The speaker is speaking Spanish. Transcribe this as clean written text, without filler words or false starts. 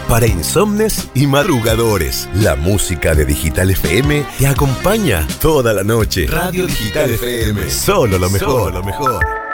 para insomnes y madrugadores. La música de Digital FM te acompaña toda la noche. Radio Digital FM, solo lo mejor, lo mejor.